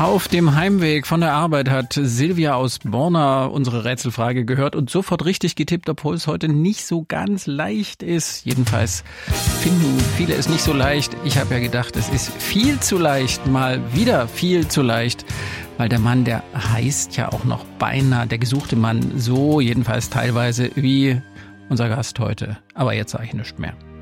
Auf dem Heimweg von der Arbeit hat Silvia aus Borna unsere Rätselfrage gehört und sofort richtig getippt, obwohl es heute nicht so ganz leicht ist. Jedenfalls finden viele es nicht so leicht. Ich habe ja gedacht, es ist viel zu leicht, mal wieder viel zu leicht, weil der Mann, der heißt ja auch noch beinahe der gesuchte Mann, so jedenfalls teilweise wie unser Gast heute. Aber jetzt sage ich nichts mehr.